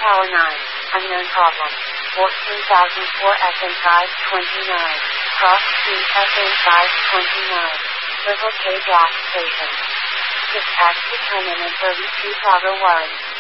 Tower 9. Unknown problem. 14,004 FM 529. Cross Street FM 529. Circle K gas station. Dispatch to terminal 32 Bravo 1.